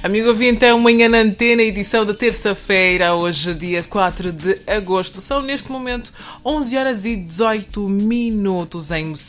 Amigo ouvinte, é Manhã na Antena, edição da terça-feira, hoje dia 4 de agosto. São neste momento 11 horas e 18 minutos em Moçambique.